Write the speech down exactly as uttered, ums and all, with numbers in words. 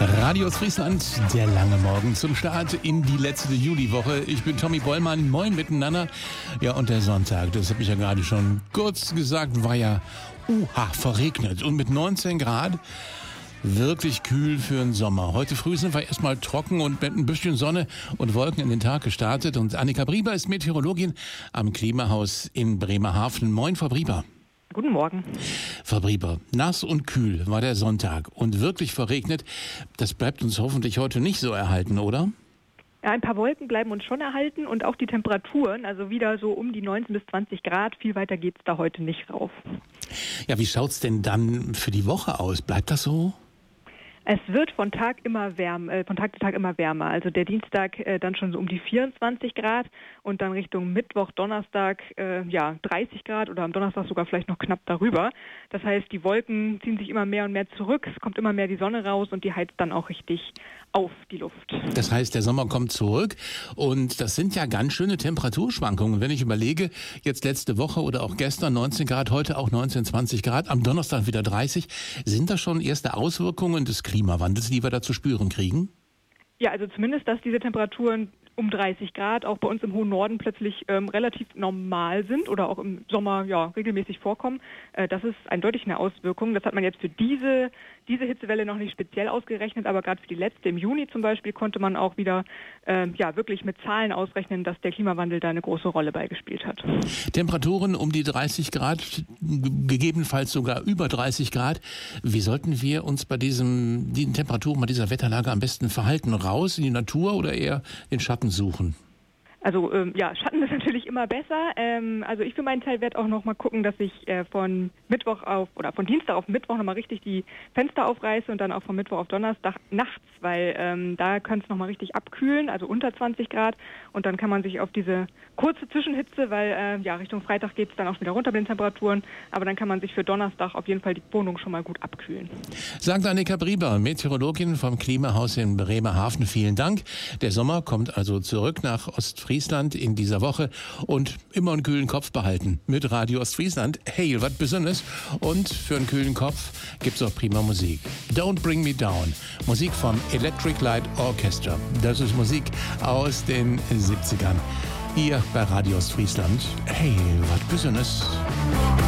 Radio Friesland, der lange Morgen zum Start in die letzte Juliwoche. Ich bin Tommy Bollmann, moin miteinander. Ja, und der Sonntag, das habe ich ja gerade schon kurz gesagt, war ja uha, verregnet. Und mit neunzehn Grad wirklich kühl für den Sommer. Heute früh sind wir erstmal trocken und mit ein bisschen Sonne und Wolken in den Tag gestartet. Und Annika Brieber ist Meteorologin am Klimahaus in Bremerhaven. Moin, Frau Brieber. Guten Morgen. Frau Brieber, nass und kühl war der Sonntag und wirklich verregnet. Das bleibt uns hoffentlich heute nicht so erhalten, oder? Ja, ein paar Wolken bleiben uns schon erhalten und auch die Temperaturen, also wieder so um die neunzehn bis zwanzig Grad. Viel weiter geht's da heute nicht rauf. Ja, wie schaut's denn dann für die Woche aus? Bleibt das so? Es wird von Tag immer wärmer, äh, von Tag zu Tag immer wärmer. Also der Dienstag äh, dann schon so um die vierundzwanzig Grad und dann Richtung Mittwoch, Donnerstag äh, ja dreißig Grad oder am Donnerstag sogar vielleicht noch knapp darüber. Das heißt, die Wolken ziehen sich immer mehr und mehr zurück, es kommt immer mehr die Sonne raus und die heizt dann auch richtig auf die Luft. Das heißt, der Sommer kommt zurück und das sind ja ganz schöne Temperaturschwankungen. Wenn ich überlege, jetzt letzte Woche oder auch gestern neunzehn Grad, heute auch neunzehn, zwanzig Grad, am Donnerstag wieder dreißig, sind das schon erste Auswirkungen des Klimawandels, die wir da zu spüren kriegen? Ja, also zumindest, dass diese Temperaturen um dreißig Grad auch bei uns im hohen Norden plötzlich ähm, relativ normal sind oder auch im Sommer ja regelmäßig vorkommen. Äh, das ist eindeutig eine Auswirkung. Das hat man jetzt für diese, diese Hitzewelle noch nicht speziell ausgerechnet, aber gerade für die letzte im Juni zum Beispiel konnte man auch wieder äh, ja wirklich mit Zahlen ausrechnen, dass der Klimawandel da eine große Rolle beigespielt hat. Temperaturen um die dreißig Grad, gegebenenfalls sogar über dreißig Grad. Wie sollten wir uns bei diesem, diesen Temperaturen, bei dieser Wetterlage am besten verhalten? Raus in die Natur oder eher den Schatten suchen? Also ähm, ja, Schatten ist natürlich immer besser. Ähm, also ich für meinen Teil werde auch noch mal gucken, dass ich äh, von Mittwoch auf oder von Dienstag auf Mittwoch noch mal richtig die Fenster aufreiße und dann auch von Mittwoch auf Donnerstag nachts, weil ähm, da kann es noch mal richtig abkühlen, also unter zwanzig Grad und dann kann man sich auf diese kurze Zwischenhitze, weil äh, ja Richtung Freitag geht es dann auch wieder runter mit den Temperaturen, aber dann kann man sich für Donnerstag auf jeden Fall die Wohnung schon mal gut abkühlen. Sagt Annika Brieber, Meteorologin vom Klimahaus in Bremerhaven. Vielen Dank. Der Sommer kommt also zurück nach Ostfriesland in dieser Woche und immer einen kühlen Kopf behalten mit Radio Ostfriesland. Hey, was Besonderes. Und für einen kühlen Kopf gibt's auch prima Musik. Don't Bring Me Down. Musik vom Electric Light Orchestra. Das ist Musik aus den siebzigern. Hier bei Radio Ostfriesland. Hey, was Besonderes.